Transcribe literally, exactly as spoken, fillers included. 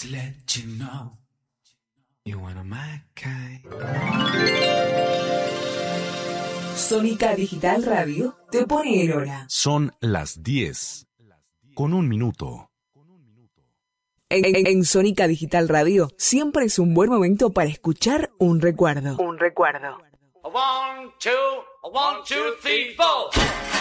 to let you know you're one of my kind. Sónica Digital Radio te pone en hora. Son las diez, con un minuto. En, en, en Sónica Digital Radio siempre es un buen momento para escuchar un recuerdo. Un recuerdo. A one, two, a one, two, three, four.